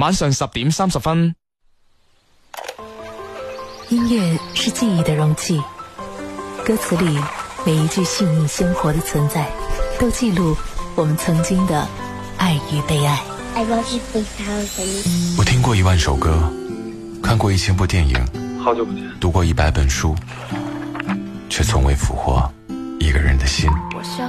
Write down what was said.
晚上10點30分。 音樂是記憶的容器，歌詞裡每一句細膩鮮活的存在，都記錄我們曾經的愛與被愛。 我聽過10000首歌，看過1000部電影， 好久不見， 讀過100本書，卻從未俘獲一個人的心。